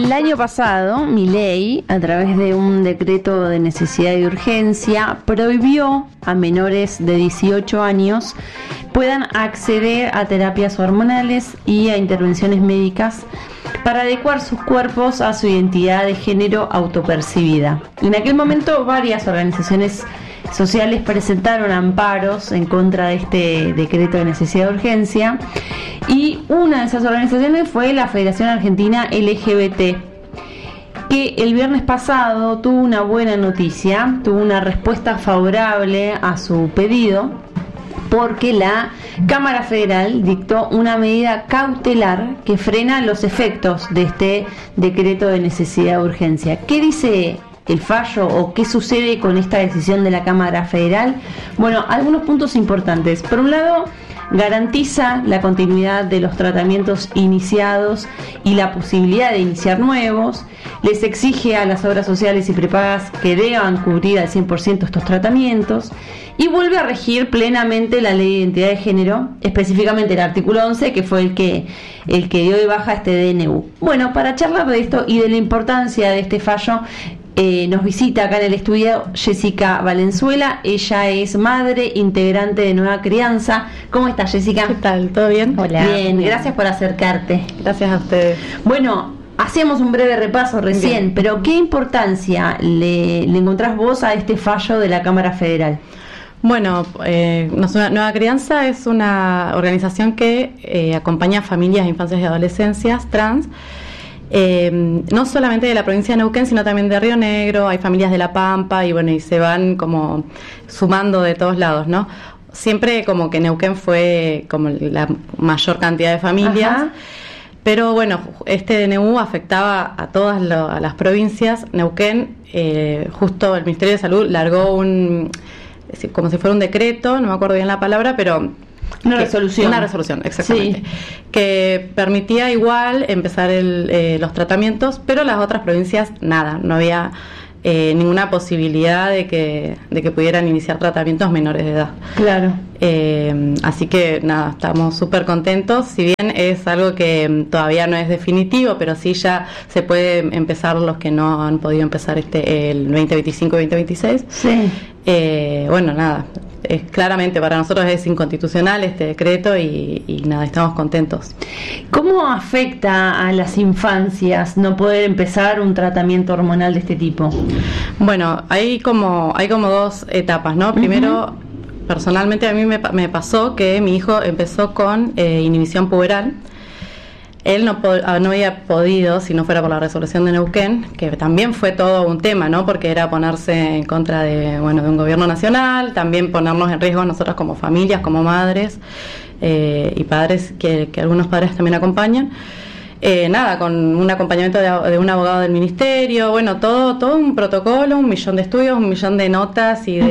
El año pasado, Milei, a través de un decreto de necesidad y urgencia, prohibió a menores de 18 años puedan acceder a terapias hormonales y a intervenciones médicas para adecuar sus cuerpos a su identidad de género autopercibida. En aquel momento, varias organizaciones sociales presentaron amparos en contra de este decreto de necesidad de urgencia, y una de esas organizaciones fue la Federación Argentina LGBT, que el viernes pasado tuvo una buena noticia, tuvo una respuesta favorable a su pedido, porque la Cámara Federal dictó una medida cautelar que frena los efectos de este decreto de necesidad de urgencia. ¿Qué dice el fallo o qué sucede con esta decisión de la Cámara Federal? Bueno, algunos puntos importantes. Por un lado, garantiza la continuidad de los tratamientos iniciados y la posibilidad de iniciar nuevos. Les exige a las obras sociales y prepagas que deban cubrir al 100% estos tratamientos, y vuelve a regir plenamente la Ley de Identidad de Género, específicamente el artículo 11, que fue el que dio de baja este DNU. Bueno, para charlar de esto y de la importancia de este fallo, nos visita acá en el estudio Jessica Valenzuela. Ella es madre integrante de Nueva Crianza. ¿Cómo estás, Jessica? ¿Qué tal? ¿Todo bien? Hola. Bien, gracias por acercarte. Gracias a ustedes. Bueno, hacíamos un breve repaso recién, bien, pero ¿qué importancia le encontrás vos a este fallo de la Cámara Federal? Bueno, Nueva Crianza es una organización que acompaña a familias, infancias y adolescencias trans, no solamente de la provincia de Neuquén, sino también de Río Negro. Hay familias de La Pampa y bueno, y se van como sumando de todos lados, ¿no? Siempre como que Neuquén fue como la mayor cantidad de familias. Ajá. Pero bueno, este DNU afectaba a todas a las provincias. Neuquén, justo el Ministerio de Salud largó como si fuera un decreto, no me acuerdo bien la palabra, pero Una resolución, exactamente. Sí. Que permitía igual empezar los tratamientos, pero las otras provincias nada, no había ninguna posibilidad de que pudieran iniciar tratamientos menores de edad. Claro. Así que nada, estamos súper contentos. Si bien es algo que todavía no es definitivo, pero sí ya se puede empezar los que no han podido empezar el 2025 y 2026. Sí. Bueno, nada, claramente para nosotros es inconstitucional este decreto y nada, estamos contentos. ¿Cómo afecta a las infancias no poder empezar un tratamiento hormonal de este tipo? Bueno, hay como dos etapas, ¿no? Primero, personalmente a mí me pasó que mi hijo empezó con inhibición puberal. Él no había podido, si no fuera por la resolución de Neuquén, que también fue todo un tema, ¿no? Porque era ponerse en contra de un gobierno nacional, también ponernos en riesgo nosotros como familias, como madres y padres, que algunos padres también acompañan. Nada, con un acompañamiento de un abogado del ministerio, bueno, todo un protocolo, 1.000.000 de estudios, 1.000.000 de notas y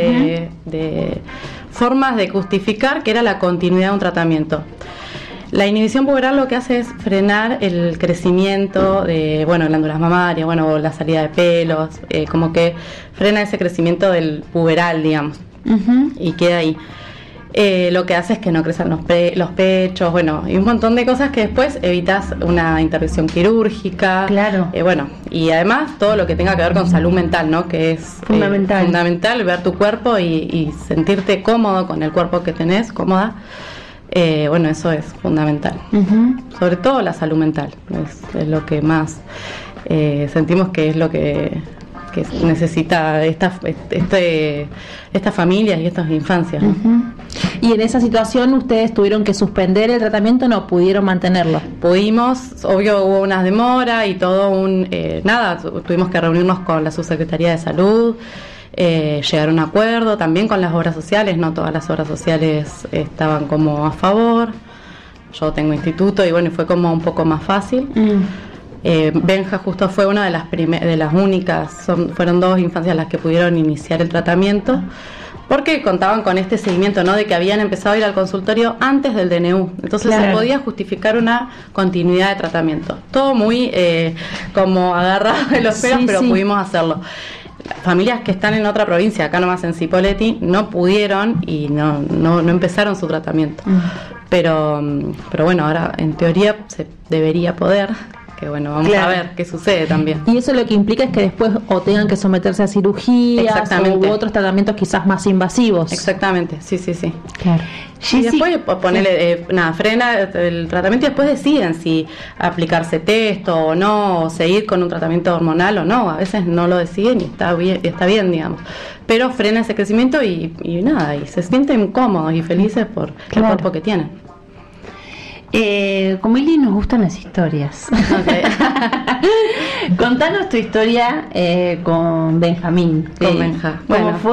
de formas de justificar que era la continuidad de un tratamiento. La inhibición puberal lo que hace es frenar el crecimiento de, glándulas mamarias, o la salida de pelos, como que frena ese crecimiento del puberal, digamos, y queda ahí. Lo que hace es que no crezcan los pechos, y un montón de cosas que después evitas una intervención quirúrgica. Claro. Y además todo lo que tenga que ver con salud mental, ¿no? Que es fundamental ver tu cuerpo y sentirte cómodo con el cuerpo que tenés, cómoda. Eso es fundamental. Sobre todo la salud mental es lo que más sentimos que es lo que necesita estas familias y estas infancias, ¿no? Y en esa situación ustedes tuvieron que suspender el tratamiento, ¿no pudieron mantenerlo? Pudimos, obvio hubo unas demoras y todo tuvimos que reunirnos con la Subsecretaría de Salud, llegar a un acuerdo también con las obras sociales. No todas las obras sociales estaban como a favor. Yo tengo instituto y fue como un poco más fácil. Benja justo fue una de las únicas, fueron 2 infancias las que pudieron iniciar el tratamiento, porque contaban con este seguimiento, ¿no? De que habían empezado a ir al consultorio antes del DNU, entonces se podía justificar una continuidad de tratamiento. Todo muy como agarrado de los pelos, pero pudimos hacerlo. Familias que están en otra provincia, acá nomás en Cipolletti, no pudieron y no empezaron su tratamiento. Pero ahora en teoría se debería poder, que bueno, vamos Claro. a ver qué sucede también. Y eso lo que implica es que después o tengan que someterse a cirugías Exactamente. u otros tratamientos quizás más invasivos. Exactamente, sí. Claro. Y Jessy, después ponerle, frena el tratamiento y después deciden si aplicarse testo o no, o seguir con un tratamiento hormonal o no. A veces no lo deciden y está bien, digamos. Pero frena ese crecimiento y nada, y se sienten cómodos y felices por Claro. el cuerpo que tienen. Con Mili nos gustan las historias. Contanos tu historia con Benjamín. Con Benja. ¿Cómo Bueno.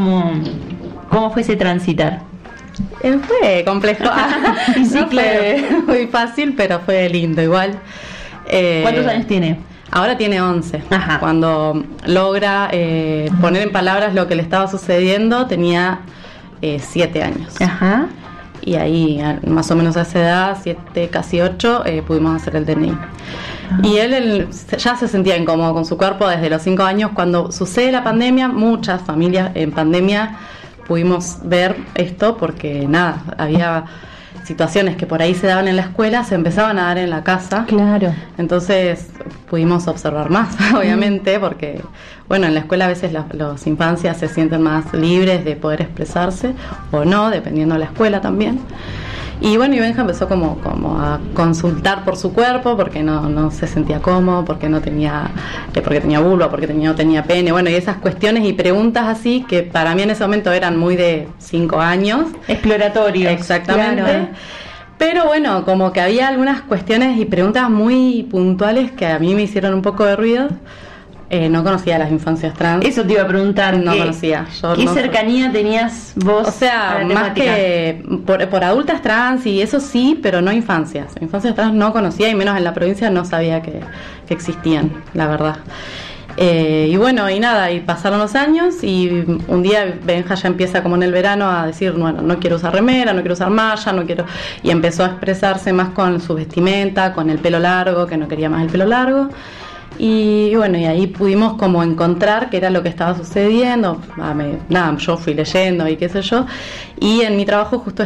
cómo fue ese transitar? Fue complejo. Y sí, No fue muy fácil, pero fue lindo igual. ¿Cuántos años tiene? Ahora tiene 11. Ajá. Cuando logra poner en palabras lo que le estaba sucediendo, tenía 7 años. Ajá. Y ahí, más o menos a esa edad, 7, casi 8, pudimos hacer el DNI. Y él ya se sentía incómodo con su cuerpo desde los 5 años. Cuando sucede la pandemia, muchas familias en pandemia pudimos ver esto porque nada, había situaciones que por ahí se daban en la escuela, se empezaban a dar en la casa. Claro. Entonces pudimos observar más, obviamente, porque bueno, en la escuela a veces las infancias se sienten más libres de poder expresarse o no, dependiendo de la escuela también. Y bueno, y Benja empezó como a consultar por su cuerpo, porque no se sentía cómodo, porque no tenía, porque tenía vulva, porque no tenía pene, bueno, y esas cuestiones y preguntas así que para mí en ese momento eran muy de 5 años. Exploratorio. Exactamente. Claro. Pero bueno, como que había algunas cuestiones y preguntas muy puntuales que a mí me hicieron un poco de ruido. No conocía las infancias trans. Eso te iba a preguntar. No conocía. ¿Qué cercanía tenías vos? O sea, a la más temática? que por adultas trans y eso sí, pero no infancias. Infancias trans no conocía y menos en la provincia no sabía que existían, la verdad. Y bueno, y nada, y pasaron los años y un día Benja ya empieza como en el verano a decir, bueno, no quiero usar remera, no quiero usar malla, no quiero... Y empezó a expresarse más con su vestimenta, con el pelo largo, que no quería más el pelo largo. Y bueno, y ahí pudimos como encontrar qué era lo que estaba sucediendo. Nada, yo fui leyendo y qué sé yo. Y en mi trabajo justo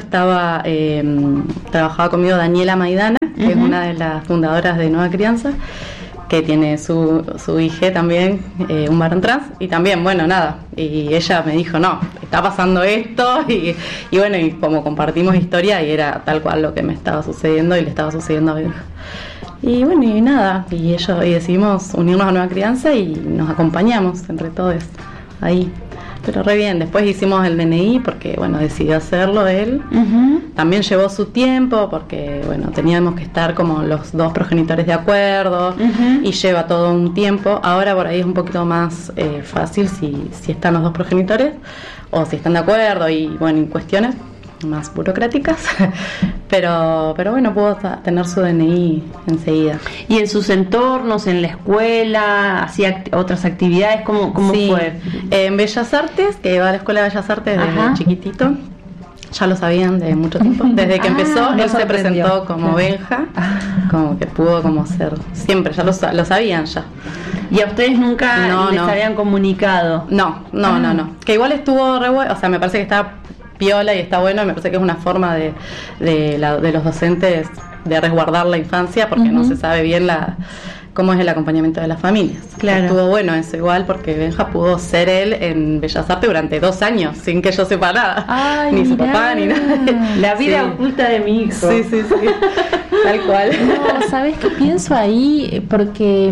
trabajaba conmigo Daniela Maidana, que es una de las fundadoras de Nueva Crianza, que tiene su hija también, un varón trans, y también, bueno, nada, y ella me dijo, no, está pasando esto, y bueno, y como compartimos historia, y era tal cual lo que me estaba sucediendo, y le estaba sucediendo a Benja. Y bueno, y nada, y decidimos unirnos a Nueva Crianza, y nos acompañamos entre todos, ahí. Pero re bien, después hicimos el DNI, porque, bueno, decidió hacerlo él. Ujú. También llevó su tiempo porque, bueno, teníamos que estar como los dos progenitores de acuerdo. Ujú. Y lleva todo un tiempo. Ahora por ahí es un poquito más fácil si están los dos progenitores o si están de acuerdo y, bueno, en cuestiones más burocráticas. pero bueno, pudo tener su DNI enseguida. Y en sus entornos, en la escuela, hacía otras actividades, ¿cómo Sí, fue? en Bellas Artes, que iba a la Escuela de Bellas Artes desde Ajá. chiquitito. Ya lo sabían de mucho tiempo. Desde que empezó, lo él se sorprendió. presentó como Benja, como que pudo como ser siempre, ya lo sabían ya. ¿Y a ustedes nunca No, les no. habían comunicado? No. Que igual estuvo re bueno, o sea, me parece que está piola y está bueno, y me parece que es una forma de los docentes de resguardar la infancia, porque no se sabe bien cómo es el acompañamiento de las familias. Claro. Estuvo bueno eso igual, porque Benja pudo ser él en Bellas Artes durante 2 años, sin que yo sepa nada. Ay, ni su mirá. papá, ni nada. La vida Sí. oculta de mi hijo. Sí, tal cual. No, ¿sabes qué pienso ahí? Porque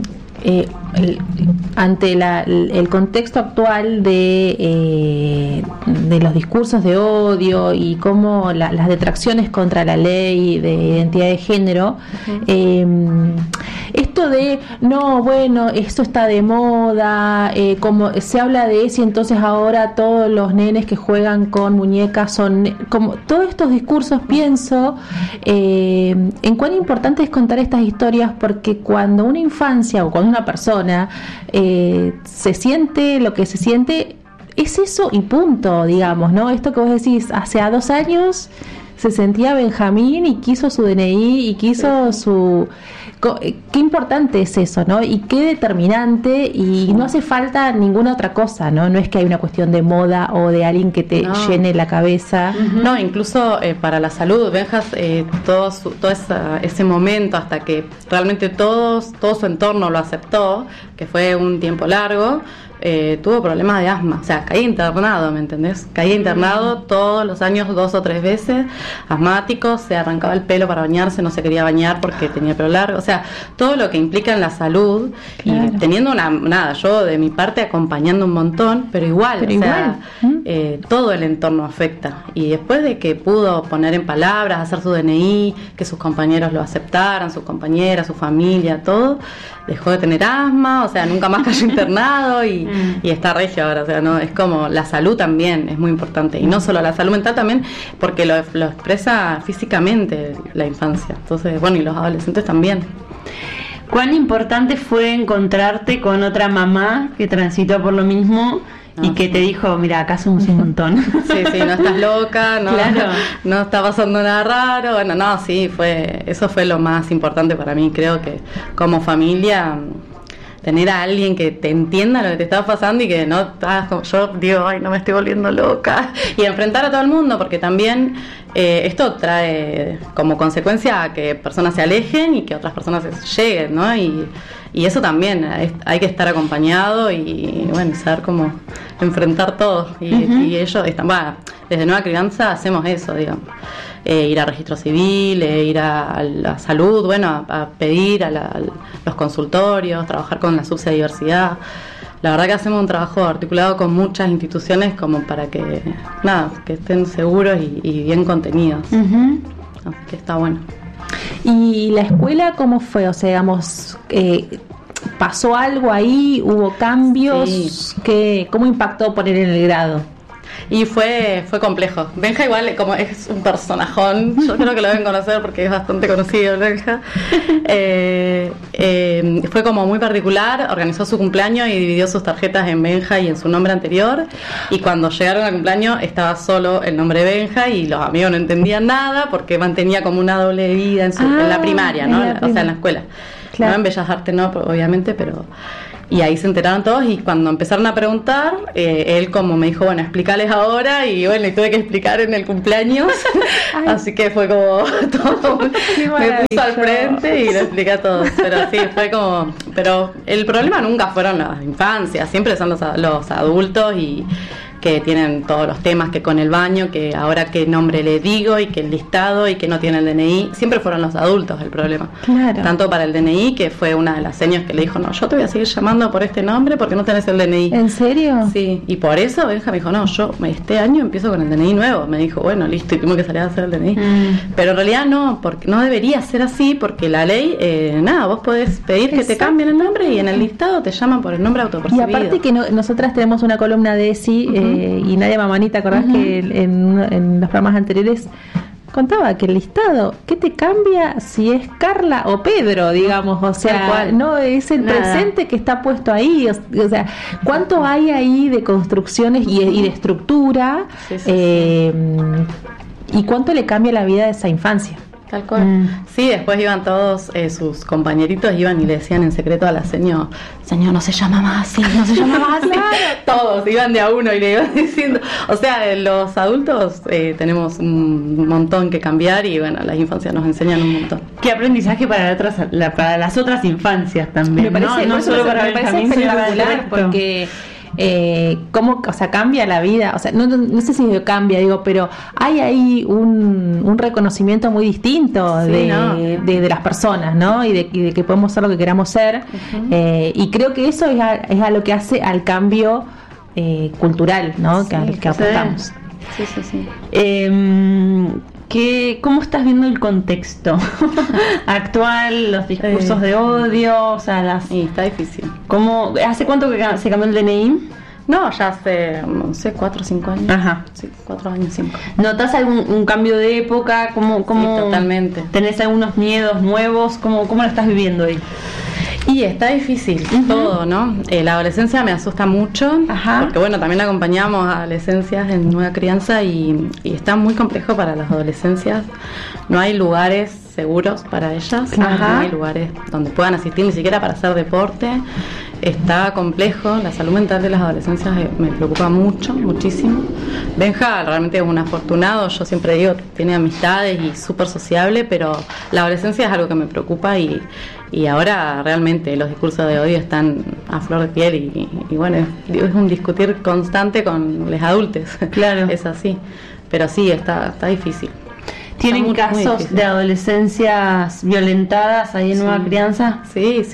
ante el contexto actual de los discursos de odio y cómo las detracciones contra la ley de identidad de género, esto de, no, bueno, esto está de moda, como se habla de eso y entonces ahora todos los nenes que juegan con muñecas son, como todos estos discursos, pienso en cuán importante es contar estas historias, porque cuando una infancia o cuando una persona se siente lo que se siente, es eso y punto, digamos, ¿no? Esto que vos decís, hace 2 años se sentía Benjamín y quiso su DNI y quiso su... qué importante es eso, ¿no? Y qué determinante, y no hace falta ninguna otra cosa, ¿no? No es que hay una cuestión de moda o de alguien que te llene la cabeza. No, incluso para la salud, Benja, todo ese momento hasta que realmente todo su entorno lo aceptó, que fue un tiempo largo, tuvo problemas de asma, o sea, caí internado, ¿me entendés? Caí internado todos los años 2 o 3 veces, asmático, se arrancaba el pelo para bañarse, no se quería bañar porque tenía el pelo largo, o sea, todo lo que implica en la salud, claro. Y teniendo yo de mi parte acompañando un montón, pero igual, todo el entorno afecta, y después de que pudo poner en palabras, hacer su DNI, que sus compañeros lo aceptaran, sus compañeras, su familia, todo, dejó de tener asma, o sea, nunca más cayó internado y está regio ahora, o sea, no, es como la salud también es muy importante, y no solo la salud mental también, porque lo expresa físicamente la infancia, entonces, bueno, y los adolescentes también. ¿Cuán importante fue encontrarte con otra mamá que transitó por lo mismo y que te dijo, mira, acá somos un montón? Sí, no estás loca, no, claro. No está pasando nada raro, bueno, no, sí, eso fue lo más importante para mí, creo que como familia, tener a alguien que te entienda lo que te está pasando y que no estás como yo digo, ay, no me estoy volviendo loca, y enfrentar a todo el mundo, porque también esto trae como consecuencia a que personas se alejen y que otras personas lleguen, ¿no? Y eso también, hay que estar acompañado y bueno, saber cómo enfrentar todo. Y ellos están, desde Nueva Crianza hacemos eso, digamos. Ir a registro civil, ir a la salud, bueno, a pedir a los consultorios, trabajar con la subsidiariedad. La verdad que hacemos un trabajo articulado con muchas instituciones como para que estén seguros y bien contenidos. Así que está bueno. ¿Y la escuela cómo fue? O sea, digamos, ¿pasó algo ahí? ¿Hubo cambios? Sí. ¿Cómo impactó poner en el grado? Y fue complejo. Benja igual, como es un personajón, yo creo que lo deben conocer porque es bastante conocido Benja. Fue como muy particular, organizó su cumpleaños y dividió sus tarjetas en Benja y en su nombre anterior, y cuando llegaron al cumpleaños estaba solo el nombre Benja y los amigos no entendían nada porque mantenía como una doble vida en la primaria, ¿no? O sea, en la escuela. Claro. No en Bellas Artes no, obviamente, pero... Y ahí se enteraron todos, y cuando empezaron a preguntar, él como me dijo, bueno, explícales ahora, y bueno, y tuve que explicar en el cumpleaños, así que fue como todo, me puso al frente y lo expliqué a todos, pero sí, fue como, pero el problema nunca fueron las infancias, siempre son los adultos y que tienen todos los temas, que con el baño, que ahora qué nombre le digo, y que el listado, y que no tiene el DNI, siempre fueron los adultos el problema. Claro. Tanto para el DNI, que fue una de las señas que le dijo, no, yo te voy a seguir llamando por este nombre porque no tenés el DNI. ¿En serio? Sí, y por eso Benja me dijo, no, yo este año empiezo con el DNI nuevo. Me dijo, bueno, listo, y tengo que salir a hacer el DNI. Pero en realidad no, porque no debería ser así, porque la ley, vos podés pedir que te cambien el nombre y en el listado te llaman por el nombre autopercibido. Y aparte que nosotras tenemos una columna de ESI, y Nadia Mamanita, ¿acordás que en los programas anteriores contaba que el listado, ¿qué te cambia si es Carla o Pedro, digamos? O sea, no es el presente que está puesto ahí. O sea, ¿cuánto hay ahí de construcciones y de estructura? ¿Y cuánto le cambia la vida de esa infancia? Tal cual. Sí, después iban todos sus compañeritos, iban y le decían en secreto a la señor, no se llama más así, no se llama más así. Todos iban de a uno y le iban diciendo, o sea, los adultos tenemos un montón que cambiar, y bueno, las infancias nos enseñan un montón. Qué aprendizaje para las otras infancias también. Me parece, no solo para Benjamín, espectacular, porque cómo, o sea, cambia la vida, o sea, no sé si cambia, pero hay ahí un reconocimiento muy distinto de las personas, ¿no? Y de que podemos ser lo que queramos ser, y creo que eso es a lo que hace al cambio cultural, ¿no? Que aportamos. Sí. ¿Cómo estás viendo el contexto actual, los discursos de odio? O sea, está difícil. ¿Hace cuánto que se cambió el DNI? No, ya hace, no sé, 4 o 5 años. Ajá. Sí, 4 años, 5. ¿Notas algún cambio de época? Sí, totalmente. ¿Tenés algunos miedos nuevos? ¿Cómo lo estás viviendo hoy? Y está difícil todo, ¿no? La adolescencia me asusta mucho, porque bueno, también acompañamos a adolescencias en Nueva Crianza y está muy complejo para las adolescencias. No hay lugares seguros para ellas, Ajá. no hay lugares donde puedan asistir ni siquiera para hacer deporte. Está complejo, la salud mental de las adolescencias me preocupa muchísimo. Benja realmente es un afortunado, yo siempre digo, tiene amistades y súper sociable, pero la adolescencia es algo que me preocupa y ahora realmente los discursos de odio están a flor de piel y bueno, es un discutir constante con los adultos. Claro. Es así, pero sí, está difícil. ¿Tienen Está muy casos difícil. de adolescencias violentadas ahí en Nueva Crianza? Sí.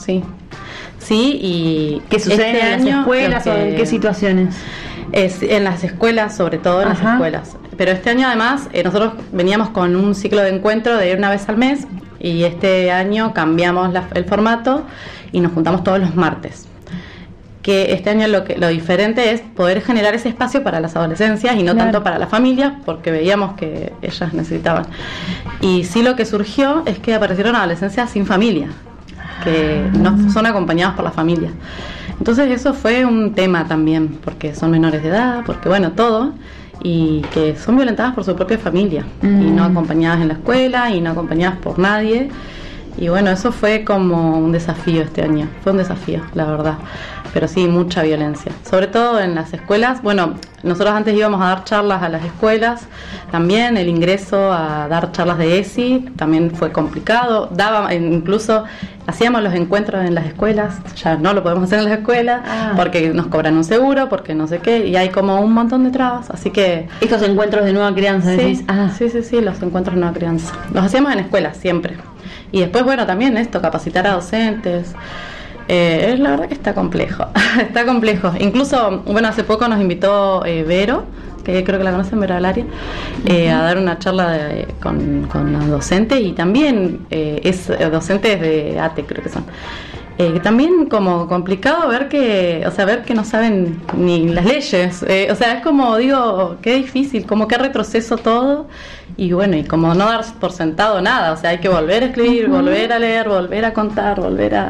Sí, y ¿Qué sucede este en las año escuelas creo o en que qué situaciones? es en las escuelas, sobre todo en Ajá. las escuelas. Pero este año además nosotros veníamos con un ciclo de encuentro de una vez al mes y este año cambiamos el formato y nos juntamos todos los martes. Que este año lo diferente es poder generar ese espacio para las adolescencias y no Claro. tanto para las familias, porque veíamos que ellas necesitaban. Y sí, lo que surgió es que aparecieron adolescencias sin familia, que no son acompañados por la familia. Entonces eso fue un tema también, porque son menores de edad, porque bueno, todo, y que son violentadas por su propia familia, y no acompañadas en la escuela, y no acompañadas por nadie. Y bueno, eso fue como un desafío este año, fue un desafío, la verdad. Pero sí, mucha violencia, sobre todo en las escuelas. Bueno, nosotros antes íbamos a dar charlas a las escuelas, también el ingreso a dar charlas de ESI también fue complicado, incluso hacíamos los encuentros en las escuelas, ya no lo podemos hacer en las escuelas, porque nos cobran un seguro, porque no sé qué, y hay como un montón de trabas, así que... Estos encuentros de Nueva Crianza, decís. Sí, los encuentros de Nueva Crianza. Los hacíamos en escuelas siempre. Y después, bueno, también esto, capacitar a docentes. Es la verdad que está complejo, está complejo. Incluso, bueno, hace poco nos invitó Vero, que creo que la conocen, Vero Alaria, a dar una charla con una docente y también es docentes de ATE, creo que son. También como complicado ver que no saben ni las leyes, o sea, es como, digo, qué difícil, como que retroceso todo, y bueno, y como no dar por sentado nada, o sea, hay que volver a escribir, volver a leer, volver a contar, volver a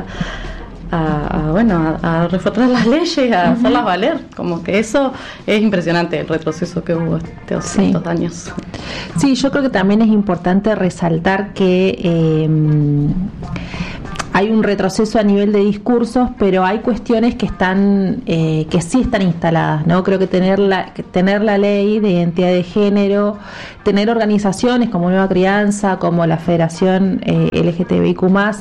reforzar las leyes, a hacerlas valer, como que eso es impresionante, el retroceso que hubo estos años. Sí, yo creo que también es importante resaltar que hay un retroceso a nivel de discursos, pero hay cuestiones que están que sí están instaladas, ¿no? Creo que tener la ley de identidad de género, tener organizaciones como Nueva Crianza, como la Federación LGTBIQ+,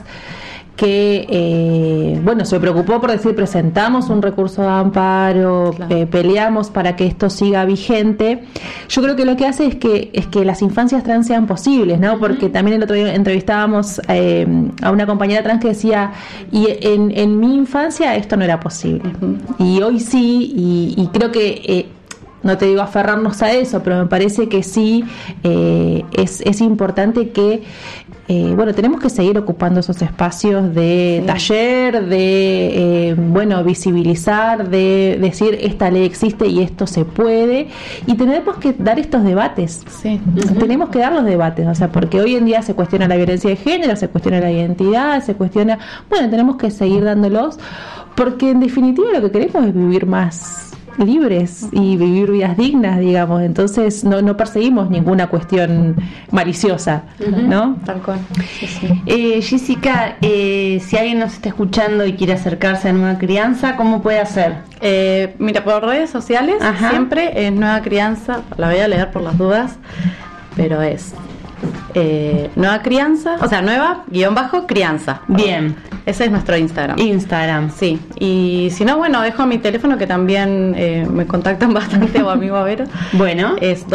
que se preocupó por decir, presentamos un recurso de amparo, claro. Peleamos para que esto siga vigente. Yo creo que lo que hace es que las infancias trans sean posibles, ¿no? Porque también el otro día entrevistábamos a una compañera trans que decía, y en mi infancia esto no era posible, y hoy sí, y creo que no te digo aferrarnos a eso, pero me parece que sí es importante que tenemos que seguir ocupando esos espacios de taller, de visibilizar, de decir esta ley existe y esto se puede, y tenemos que dar estos debates. Sí. Tenemos que dar los debates, o sea, porque hoy en día se cuestiona la violencia de género, se cuestiona la identidad, se cuestiona, tenemos que seguir dándolos, porque en definitiva lo que queremos es vivir más libres y vivir vidas dignas, digamos. Entonces no perseguimos ninguna cuestión maliciosa, ¿no? Tal cual. Sí. Jessica, si alguien nos está escuchando y quiere acercarse a Nueva Crianza, ¿cómo puede hacer? Mira, por redes sociales, siempre es Nueva Crianza, la voy a leer por las dudas, pero es Nueva Crianza, o sea, Nueva_Crianza. Bien. Ese es nuestro Instagram. Sí. Y si no, dejo mi teléfono, que también me contactan bastante, o amigo Avero. Bueno. Es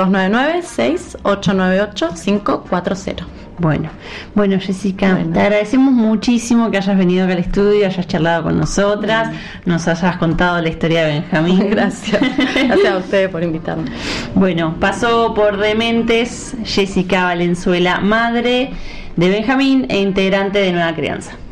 299-6898-540. Bueno, Jessica, te agradecemos muchísimo que hayas venido acá al estudio, hayas charlado con nosotras, nos hayas contado la historia de Benjamín. Gracias. Gracias a ustedes por invitarme. Bueno, pasó por Dementes Jessica Valenzuela, madre de Benjamín e integrante de Nueva Crianza.